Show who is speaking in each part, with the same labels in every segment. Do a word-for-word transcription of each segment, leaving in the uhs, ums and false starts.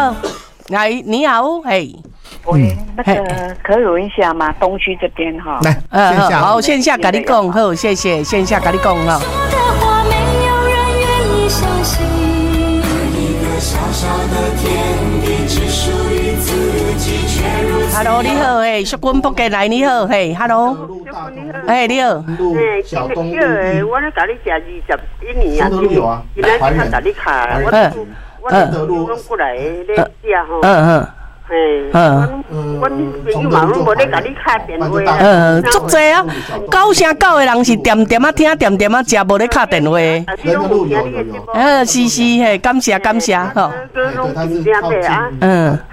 Speaker 1: 好，来，你好，嘿。
Speaker 2: 喂，那个可以问一下吗？东区这边哈，
Speaker 3: 来，
Speaker 1: 呃，
Speaker 3: 线下
Speaker 1: 好，线下跟你讲，好，谢谢，线下跟你讲哈。Hello， 你好，嘿，淑君福建来，你好，嘿 ，Hello， 哎，你好，
Speaker 4: 哎，小东路，我咧甲你食二十一年啊，今仔日甲你卡，我我我拢过来咧食吼。
Speaker 1: 嗯嗯。
Speaker 4: 嗯，我朋友嘛拢无咧甲你敲电话啊。
Speaker 1: 嗯，足济啊，九成九的人是点点啊听，点点啊食，无咧敲电话。呃，是是嘿，感谢感谢吼。嗯。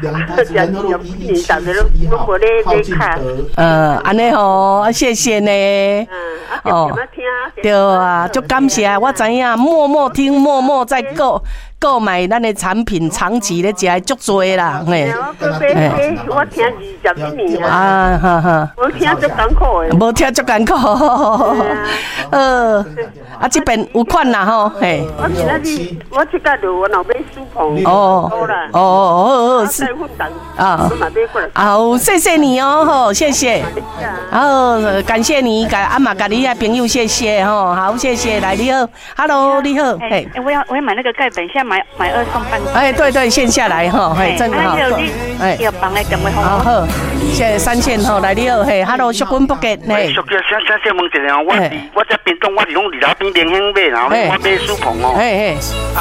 Speaker 1: 呃，安尼吼，谢谢呢。哦，对啊，足感谢，我知影，默默听，默默在购购买咱的产品，长期咧食足多啦，嘿。
Speaker 4: 我听二十一年
Speaker 1: 啊，哈哈，
Speaker 4: 我听足艰苦的，
Speaker 1: 无听足艰苦，呃，啊，这边有款啦吼，嘿。
Speaker 4: 我今仔日我即个就我老买书棚，
Speaker 1: 哦，哦哦，是啊，好，谢谢你哦，吼，谢谢，好，感谢你，感阿妈，感你的朋友，谢谢吼，好，谢谢，来你好 ，Hello， 你好，
Speaker 5: 嘿，我要我要买那个钙粉，现在买买二送半，
Speaker 1: 哎，对对，线下来哈，嘿，真的好，
Speaker 5: 哎，要帮来电话
Speaker 1: 好好，谢谢三线吼，来你好，嘿 ，Hello， 淑君福建，嘿，
Speaker 6: 淑姐，先先先问一下哦，我我这边东我是讲二楼边连兴买，然后我买书棚哦，
Speaker 1: 嘿嘿。